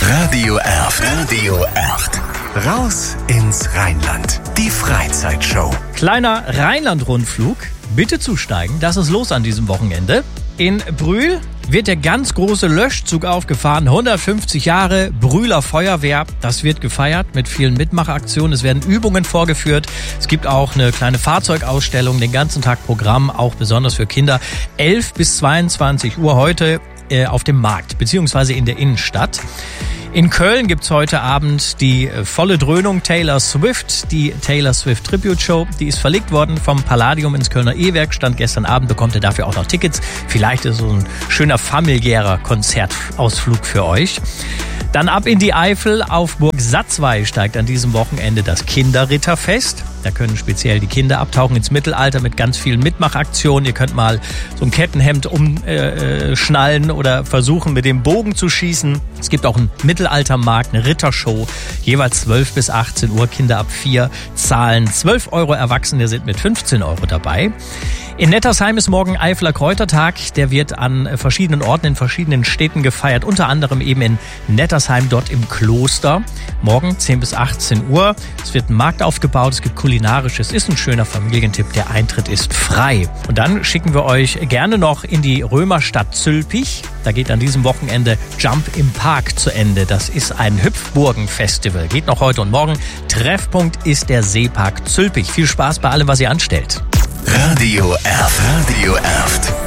Radio Erft. Radio Erft. Raus ins Rheinland. Die Freizeitshow. Kleiner Rheinland-Rundflug. Bitte zusteigen. Das ist los an diesem Wochenende. In Brühl wird der ganz große Löschzug aufgefahren. 150 Jahre Brühler Feuerwehr. Das wird gefeiert mit vielen Mitmachaktionen. Es werden Übungen vorgeführt. Es gibt auch eine kleine Fahrzeugausstellung, den ganzen Tag Programm, auch besonders für Kinder. 11 bis 22 Uhr heute auf dem Markt, beziehungsweise in der Innenstadt. In Köln gibt's heute Abend die volle Dröhnung Taylor Swift, die Taylor Swift Tribute Show. Die ist verlegt worden vom Palladium ins Kölner E-Werk, stand gestern Abend, bekommt ihr dafür auch noch Tickets. Vielleicht ist so ein schöner familiärer Konzertausflug für euch. Dann ab in die Eifel. Auf Burg Satzwey steigt an diesem Wochenende das Kinderritterfest. Da können speziell die Kinder abtauchen ins Mittelalter mit ganz vielen Mitmachaktionen. Ihr könnt mal so ein Kettenhemd umschnallen oder versuchen, mit dem Bogen zu schießen. Es gibt auch einen Mittelaltermarkt, eine Rittershow. Jeweils 12 bis 18 Uhr. Kinder ab 4 zahlen 12 €. Erwachsene sind mit 15 € dabei. In Nettersheim ist morgen Eifler Kräutertag. Der wird an verschiedenen Orten in verschiedenen Städten gefeiert. Unter anderem eben in Nettersheim, dort im Kloster. Morgen 10 bis 18 Uhr. Es wird ein Markt aufgebaut. Es gibt Kulinarisches. Ist ein schöner Familientipp. Der Eintritt ist frei. Und dann schicken wir euch gerne noch in die Römerstadt Zülpich. Da geht an diesem Wochenende Jump im Park zu Ende. Das ist ein Hüpfburgen-Festival. Geht noch heute und morgen. Treffpunkt ist der Seepark Zülpich. Viel Spaß bei allem, was ihr anstellt. Radio Erft. Radio Erft.